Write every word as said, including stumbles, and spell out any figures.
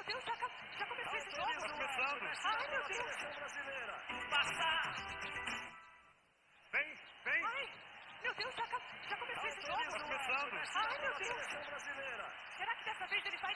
Deus, já, já começou esse jogo. Tá começando. Ai, meu Deus. Passar. Vem, vem. Ai, meu Deus, já, já começou esse jogo. Tá começando. Ai, meu Deus. Será que dessa vez ele vai